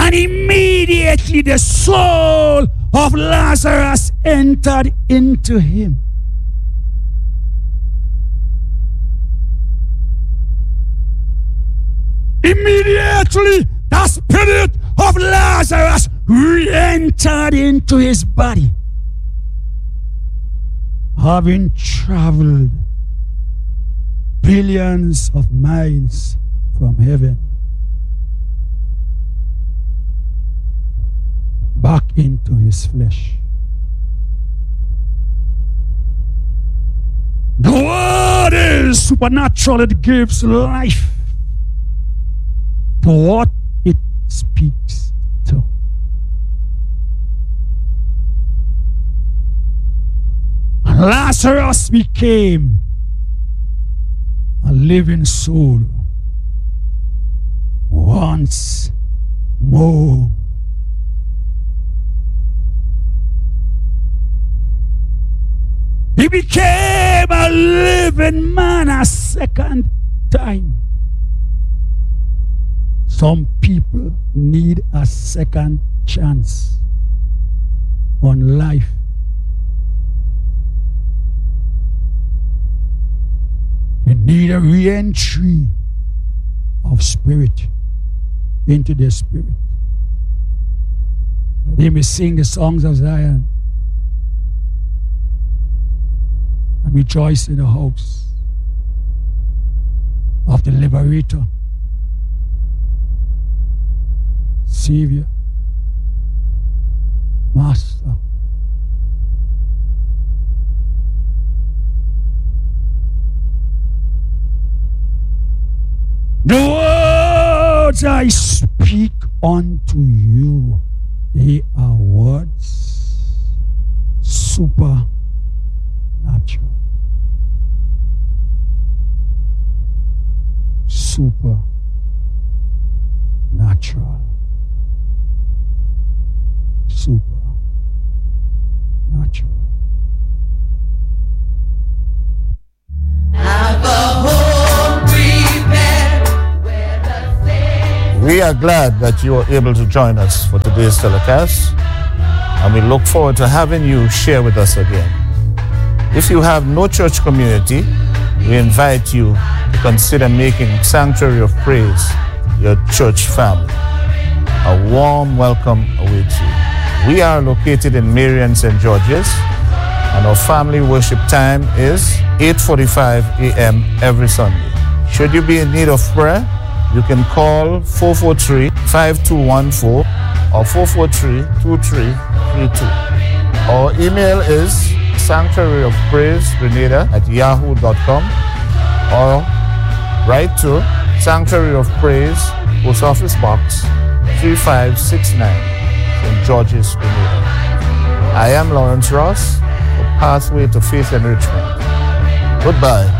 And immediately the soul of Lazarus entered into him. Immediately the spirit of Lazarus re-entered into his body. Having traveled billions of miles from heaven back into his flesh. The word is supernatural. It gives life to what it speaks to. And Lazarus became a living soul once more. He became a living man a second time. Some people need a second chance on life. They need a re-entry of spirit into their spirit. They may sing the songs of Zion and rejoice in the house of the Liberator, Savior, Master. The words I speak unto you, they are words supernatural. Supernatural. Supernatural. Have a home prepared where the saints. We are glad that you are able to join us for today's telecast, and we look forward to having you share with us again. If you have no church community, we invite you to consider making Sanctuary of Praise your church family. A warm welcome awaits you. We are located in Marion, St. George's, and our family worship time is 8:45 a.m. every Sunday. Should you be in need of prayer, you can call 443-5214 or 443-2332. Our email is sanctuaryofpraisegrenada@yahoo.com, or write to Sanctuary of Praise, Post Office Box 3569, St. George's, Grenada. I am Lawrence Ross for Pathway to Faith Enrichment. Goodbye.